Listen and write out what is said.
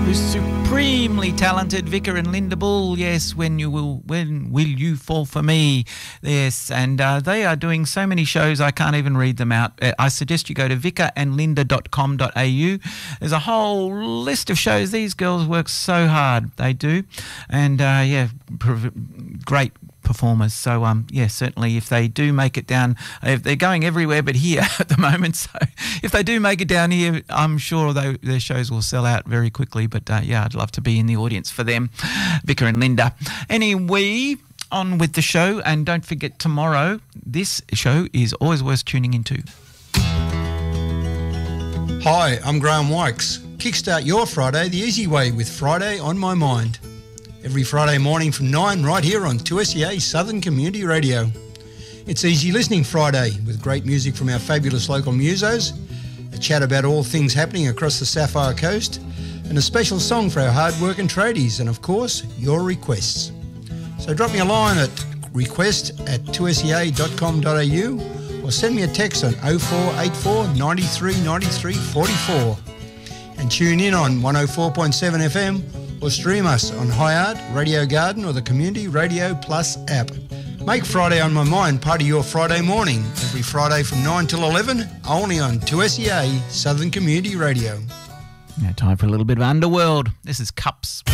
Supremely talented Vicar and Linda Bull. Yes, when will you fall for me? Yes, and they are doing so many shows I can't even read them out. I suggest you go to vicarandlinda.com.au. There's a whole list of shows. These girls work so hard, they do, and great performers. So certainly if they do make it down, if they're going everywhere but here at the moment, so if they do make it down here, I'm sure their shows will sell out very quickly. But I'd love to be in the audience for them, Vicar and Linda. Anyway, on with the show, and don't forget tomorrow, this show is always worth tuning into. Hi, I'm Graham Wykes. Kickstart your Friday the easy way with Friday on My Mind. Every Friday morning from 9 right here on 2SEA Southern Community Radio. It's Easy Listening Friday with great music from our fabulous local musos, a chat about all things happening across the Sapphire Coast, and a special song for our hard-working tradies, and of course, your requests. So drop me a line at request@2sea.com.au or send me a text on 0484 93 93 44. And tune in on 104.7 FM or stream us on Highart, Radio Garden or the Community Radio Plus app. Make Friday on My Mind part of your Friday morning, every Friday from 9 till 11, only on 2SEA Southern Community Radio. Now time for a little bit of Underworld. This is Cups.